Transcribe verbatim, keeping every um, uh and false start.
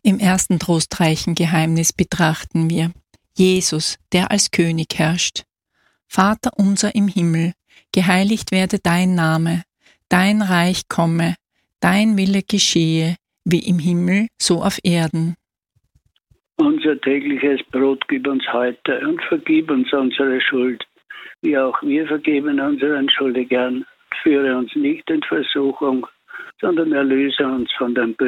Im ersten trostreichen Geheimnis betrachten wir Jesus, der als König herrscht. Vater unser im Himmel, geheiligt werde dein Name, dein Reich komme, dein Wille geschehe, wie im Himmel, so auf Erden. Unser tägliches Brot gib uns heute und vergib uns unsere Schuld, wie auch wir vergeben unseren Schuldigern. Führe uns nicht in Versuchung, sondern erlöse uns von dem Bösen.